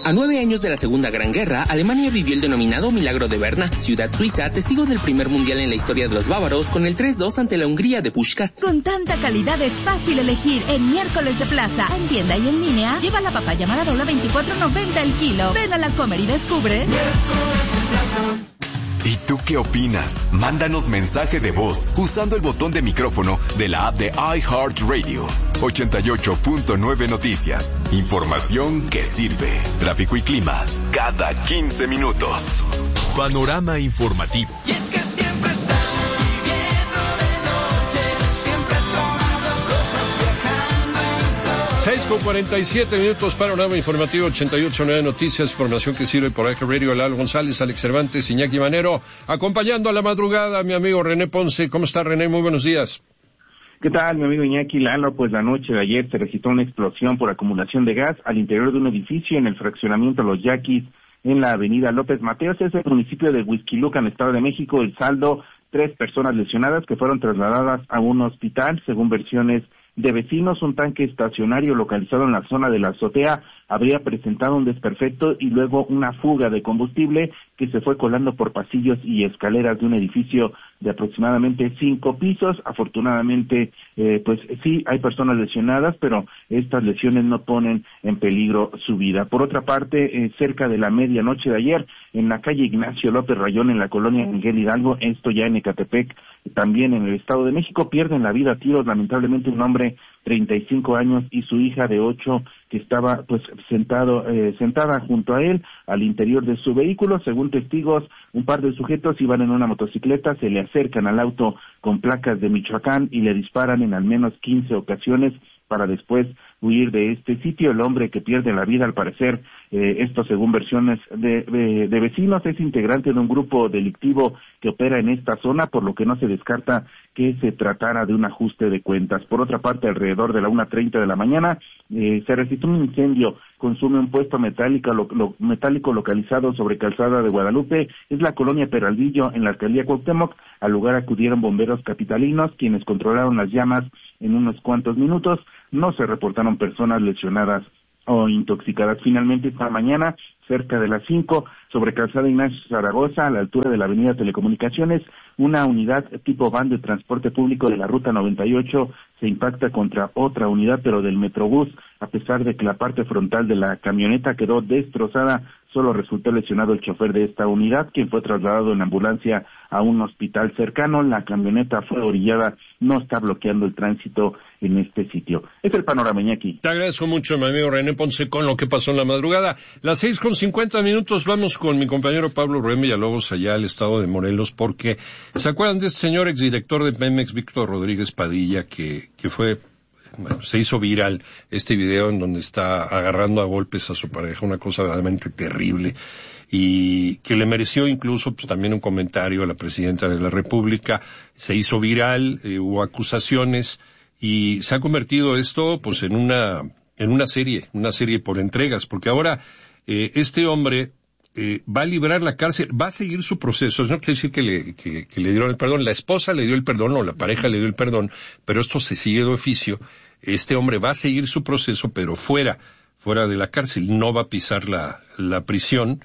A 9 años de la Segunda Gran Guerra, Alemania vivió el denominado Milagro de Berna, ciudad suiza, testigo del primer mundial en la historia de los bávaros, con el 3-2 ante la Hungría de Puskás. Con tanta calidad es fácil elegir en Miércoles de Plaza. En tienda y en línea, lleva la papaya Maradola 24.90 el kilo. Ven a la Comer y descubre. Miércoles de Plaza. ¿Y tú qué opinas? Mándanos mensaje de voz usando el botón de micrófono de la app de iHeartRadio. 88.9 Noticias. Información que sirve. Tráfico y clima cada 15 minutos. Panorama informativo. Y es que siempre estamos viviendo de noche, siempre tomando cosas, viajando en coche. 6:47 panorama informativo 88.9 Noticias, información que sirve por iHeartRadio. Lalo González, Alex Cervantes, Iñaki Manero, acompañando a la madrugada a mi amigo René Ponce. ¿Cómo está, René? Muy buenos días. ¿Qué tal, mi amigo Iñaki? Lalo, pues la noche de ayer se registró una explosión por acumulación de gas al interior de un edificio en el fraccionamiento Los Yaquis, en la avenida López Mateos, es el municipio de Huixquilucan, Estado de México. El saldo, 3 personas lesionadas que fueron trasladadas a un hospital, según versiones de vecinos. Un tanque estacionario localizado en la zona de la azotea habría presentado un desperfecto y luego una fuga de combustible que se fue colando por pasillos y escaleras de un edificio de aproximadamente 5 pisos. Afortunadamente, pues sí, hay personas lesionadas, pero estas lesiones no ponen en peligro su vida. Por otra parte, cerca de la medianoche de ayer, en la calle Ignacio López Rayón, en la colonia Miguel Hidalgo, esto ya en Ecatepec, también en el Estado de México, pierden la vida a tiros, lamentablemente, un hombre 35 años y su hija de 8, que estaba pues sentada junto a él al interior de su vehículo. Según testigos, un par de sujetos iban en una motocicleta, se le acercan al auto con placas de Michoacán y le disparan en al menos 15 ocasiones para después huir de este sitio. El hombre que pierde la vida, al parecer, esto según versiones de vecinos, es integrante de un grupo delictivo que opera en esta zona, por lo que no se descarta que se tratara de un ajuste de cuentas. Por otra parte, alrededor de la 1:30 de la mañana, se registró un incendio, consume un puesto metálico localizado sobre Calzada de Guadalupe, es la colonia Peralvillo, en la alcaldía Cuauhtémoc. Al lugar acudieron bomberos capitalinos, quienes controlaron las llamas en unos cuantos minutos. No se reportaron personas lesionadas o intoxicadas. Finalmente, esta mañana, cerca de las 5, sobre Calzada Ignacio Zaragoza, a la altura de la avenida Telecomunicaciones, una unidad tipo van de transporte público de la ruta 98 se impacta contra otra unidad, pero del Metrobús. A pesar de que la parte frontal de la camioneta quedó destrozada, solo resultó lesionado el chofer de esta unidad, quien fue trasladado en ambulancia a un hospital cercano. La camioneta fue orillada, no está bloqueando el tránsito en este sitio. Es el panorama, Iñaki. Te agradezco mucho, mi amigo René Ponce, con lo que pasó en la madrugada. Las 6:50 vamos con mi compañero Pablo Rubén Villalobos allá al estado de Morelos, porque ¿se acuerdan de este señor exdirector de Pemex, Víctor Rodríguez Padilla, que fue... Bueno, se hizo viral este video en donde está agarrando a golpes a su pareja, una cosa realmente terrible, y que le mereció incluso pues también un comentario a la presidenta de la República? Se hizo viral, hubo acusaciones, y se ha convertido esto pues en una serie por entregas, porque ahora este hombre va a librar la cárcel, va a seguir su proceso. No quiere decir que le dieron el perdón, la esposa le dio el perdón o la pareja le dio el perdón, pero esto se sigue de oficio. Este hombre va a seguir su proceso, pero fuera de la cárcel, no va a pisar la prisión,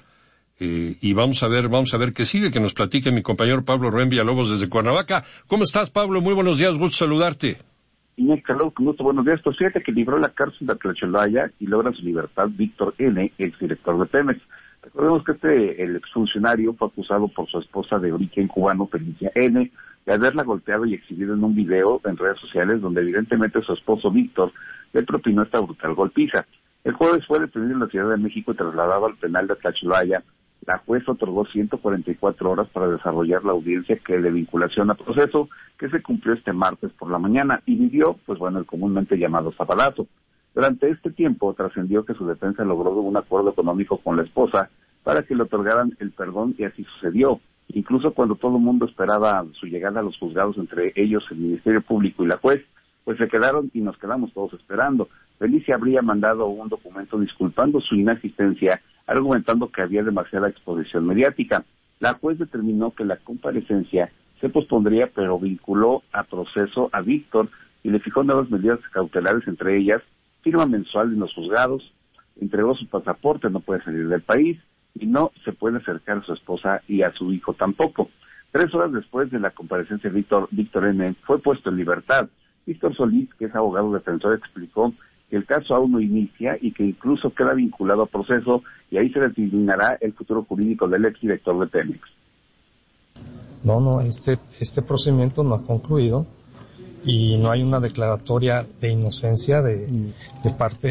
y vamos a ver qué sigue, que nos platique mi compañero Pablo Rubén Villalobos desde Cuernavaca. ¿Cómo estás, Pablo? Muy buenos días, gusto saludarte. Inés Caló, con gusto, buenos días. Pues fíjate que libró la cárcel de Tlacholaya y logra su libertad Víctor N., exdirector de Pemex. Recordemos que el exfuncionario fue acusado por su esposa de origen cubano, Felicia N., de haberla golpeado y exhibido en un video en redes sociales donde evidentemente su esposo Víctor le propinó esta brutal golpiza. El jueves fue detenido en la Ciudad de México y trasladado al penal de Tlacholaya. La juez otorgó 144 horas para desarrollar la audiencia de vinculación a proceso, que se cumplió este martes por la mañana, y vivió, el comúnmente llamado sabadazo. Durante este tiempo trascendió que su defensa logró un acuerdo económico con la esposa para que le otorgaran el perdón, y así sucedió. Incluso cuando todo el mundo esperaba su llegada a los juzgados, entre ellos el Ministerio Público y la juez, pues se quedaron y nos quedamos todos esperando. Felicia habría mandado un documento disculpando su inasistencia, argumentando que había demasiada exposición mediática. La juez determinó que la comparecencia se pospondría, pero vinculó a proceso a Víctor y le fijó nuevas medidas cautelares, entre ellas firma mensual en los juzgados, entregó su pasaporte, no puede salir del país y no se puede acercar a su esposa y a su hijo tampoco. 3 horas después de la comparecencia de Víctor N. fue puesto en libertad. Víctor Solís, que es abogado defensor, explicó que el caso aún no inicia y que incluso queda vinculado a proceso y ahí se determinará el futuro jurídico del exdirector de Pemex. No, este procedimiento no ha concluido y no hay una declaratoria de inocencia de parte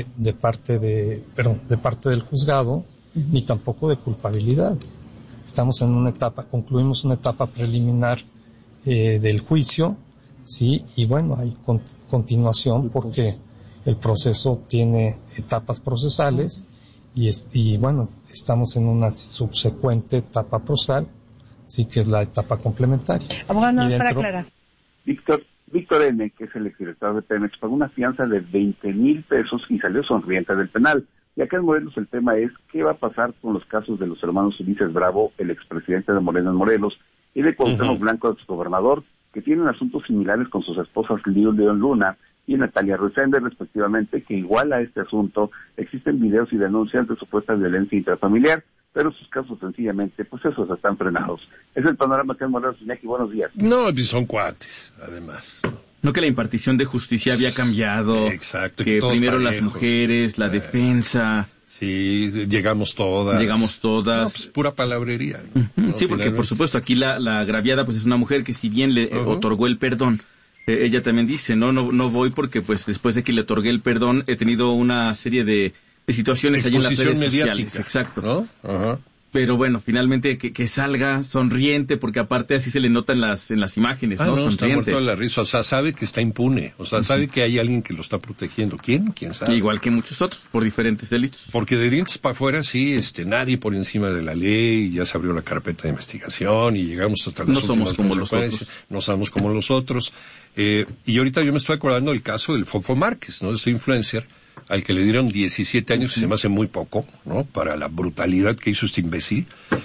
del juzgado, ni tampoco de culpabilidad. Estamos en una etapa, concluimos una etapa preliminar del juicio, sí, y bueno, hay continuación porque el proceso tiene etapas procesales y bueno, estamos en una subsecuente etapa procesal, sí, que es la etapa complementaria. Abogado, para aclarar. Víctor N., que es el exdirector de Pemex, pagó una fianza de 20,000 pesos y salió sonriente del penal. Y acá en Morelos el tema es qué va a pasar con los casos de los hermanos Ulises Bravo, el expresidente de Morena en Morelos, y de Cuauhtémoc Blanco, exgobernador, que tienen asuntos similares con sus esposas León Luna y Natalia Ruizende, respectivamente, que igual a este asunto existen videos y denuncias de supuesta violencia intrafamiliar, pero sus casos sencillamente, pues esos están frenados. Es el panorama que en Morelos. Iñaki, buenos días. No, son cuates, además. No, que la impartición de justicia había cambiado. Exacto. Que primero parejos, las mujeres, la defensa. Sí, llegamos todas. No, pues pura palabrería. ¿No? Sí, porque por supuesto aquí la agraviada pues es una mujer que si bien le otorgó el perdón, ella también dice, no voy porque pues después de que le otorgué el perdón he tenido una serie de situaciones allí en las redes sociales. Exacto. ¿No? Ajá. Pero bueno, finalmente que salga sonriente, porque aparte así se le nota en las imágenes, ¿no? Sonriente. Está muerto de la risa, o sea, sabe que está impune, o sea, sabe que hay alguien que lo está protegiendo. ¿Quién? ¿Quién sabe? Igual que muchos otros, por diferentes delitos. Porque de dientes para afuera, sí, nadie por encima de la ley, ya se abrió la carpeta de investigación y llegamos hasta las No somos como los otros. No somos como los otros. Y ahorita yo me estoy acordando del caso del Fofo Márquez, ¿no? Este influencer, al que le dieron 17 años, que se me hace muy poco, ¿no? Para la brutalidad que hizo este imbécil.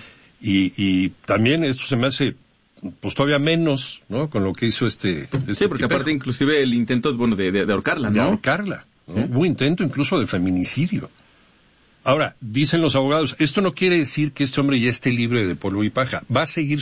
Y también esto se me hace, pues todavía menos, ¿no? Con lo que hizo este Sí, porque aparte inclusive el intento, bueno, de ahorcarla, ¿no? De ahorcarla, ¿no? Sí. Hubo intento incluso de feminicidio. Ahora, dicen los abogados, esto no quiere decir que este hombre ya esté libre de polvo y paja. Va a seguir